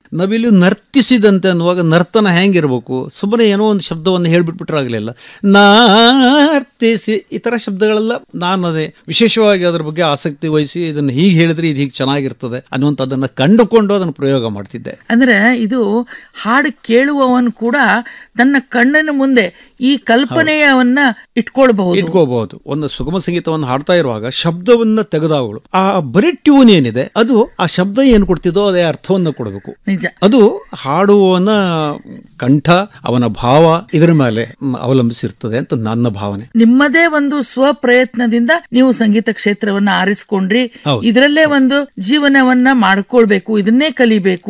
ನವಿಲು ನರ್ತಿಸಿದಂತೆ ಅನ್ನುವಾಗ ನರ್ತನ ಹೆಂಗಿರ್ಬೇಕು, ಸುಮ್ಮನೆ ಏನೋ ಒಂದು ಶಬ್ದವನ್ನು ಹೇಳ್ಬಿಟ್ಬಿಟ್ರಾಗಲಿಲ್ಲ. ನರ್ತಿಸಿ ಈ ಥರ ಶಬ್ದಗಳೆಲ್ಲ ನಾನು ಅದೇ ವಿಶೇಷವಾಗಿ ಅದರ ಬಗ್ಗೆ ಆಸಕ್ತಿ ವಹಿಸಿ ಇದನ್ನು ಹೀಗೆ ಹೇಳಿದ್ರೆ ಇದು ಹೀಗೆ ಚೆನ್ನಾಗಿರ್ತದೆ ಅನ್ನುವಂಥದ್ದನ್ನು ಕಂಡುಕೊಂಡು ಅದನ್ನು ಪ್ರಯೋಗ ಮಾಡ್ತಿದ್ದೆ. ಅಂದ್ರೆ ಇದು ಹಾಡು ಕೇಳುವವನು ಕೂಡ ತನ್ನ ಕಣ್ಣಿನ ಮುಂದೆ ಈ ಕಲ್ಪನೆಯವನ್ನ ಇಟ್ಕೋಬಹುದು. ಒಂದು ಸುಗಮ ಸಂಗೀತವನ್ನು ಹಾಡ್ತಾ ಇರುವಾಗ ಶಬ್ದವನ್ನ ತೆಗೆದವಳು ಆ ಬರೀ ಟ್ಯೂನ್ ಏನಿದೆ ಅದು ಆ ಶಬ್ದ ಏನು ಕೊಡ್ತಿದ್ದೋ ಅದೇ ಅರ್ಥವನ್ನ ಕೊಡಬೇಕು. ನಿಜ. ಅದು ಹಾಡುವವನ ಕಂಠ, ಅವನ ಭಾವ ಇದರ ಮೇಲೆ ಅವಲಂಬಿಸಿರ್ತದೆ ಅಂತ ನನ್ನ ಭಾವನೆ. ನಿಮ್ಮದೇ ಒಂದು ಸ್ವಪ್ರಯತ್ನದಿಂದ ನೀವು ಸಂಗೀತ ಕ್ಷೇತ್ರವನ್ನ ಆರಿಸಿಕೊಂಡ್ರಿ. ಇದರಲ್ಲೇ ಒಂದು ಜೀವನವನ್ನ ಮಾಡ್ಕೊಳ್ಬೇಕು, ಇದನ್ನೇ ಕಲಿಬೇಕು